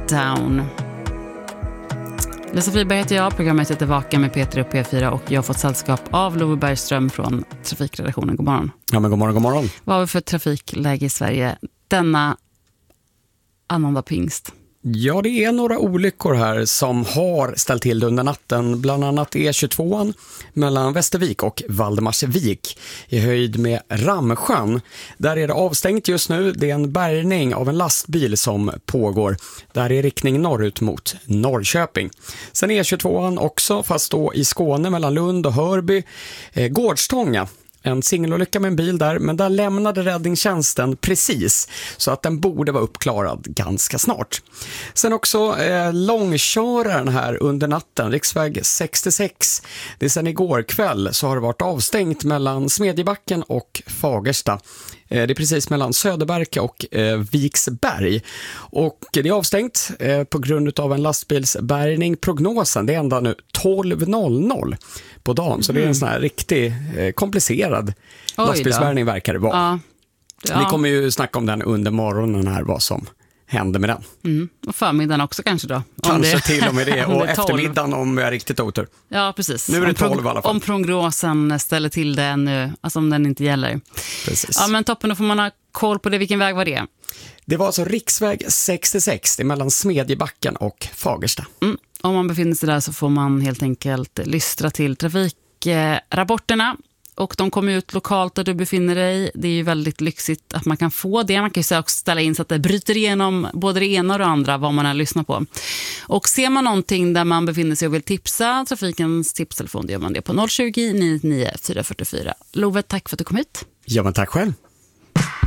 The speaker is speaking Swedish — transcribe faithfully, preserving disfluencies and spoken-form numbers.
Down. Lisa Friberg heter jag, programmet heter Vaka med Peter och P fyra och jag har fått sällskap av Love Bergström från trafikredaktionen. God morgon. Ja, men god morgon, god morgon. Vad har vi för trafikläge i Sverige denna annandag pingst? Ja, det är några olyckor här som har ställt till det under natten. Bland annat E tjugotvå mellan Västervik och Valdemarsvik i höjd med Ramsjön. Där är det avstängt just nu. Det är en bärgning av en lastbil som pågår. Där är riktning norrut mot Norrköping. Sen E tjugotvå också, fast då i Skåne mellan Lund och Hörby. Eh, Gårdstånga. En singelolycka med en bil där, men där lämnade räddningstjänsten precis så att den borde vara uppklarad ganska snart. Sen också eh, långköraren här under natten, riksväg sextiosex. Det är sen igår kväll så har det varit avstängt mellan Smedjebacken och Fagersta. Eh, det är precis mellan Söderberka och eh, Viksberg. Och det är avstängt eh, på grund av en lastbilsbärgning. Prognosen, det är ända nu tolv noll noll på dagen. Så det är en sån här riktigt eh, komplicerad lastbilsbärgning verkar det vara. Ja. Ja. Vi kommer ju snacka om den under morgonen här, vad som händer med den. Mm. Och förmiddagen också kanske då. Kanske det, till och med det. Och det eftermiddagen om vi är riktigt otur. Ja, precis. Nu är det tolv i alla fall. Om prognosen ställer till det nu, alltså om den inte gäller. Precis. Ja, men toppen, då får man ha koll på det. Vilken väg var det? Det var alltså riksväg sextiosex, det är mellan Smedjebacken och Fagersta. Mm. Om man befinner sig där så får man helt enkelt lystra till trafikrapporterna. Och de kommer ut lokalt där du befinner dig. Det är ju väldigt lyxigt att man kan få det. Man kan ju också ställa in så att det bryter igenom både det ena och det andra vad man har lyssnat på. Och ser man någonting där man befinner sig och vill tipsa trafikens tipstelefon, då gör man det på noll tjugo, nio nio fyra fyra fyra. Love, tack för att du kom hit. Ja, men tack själv.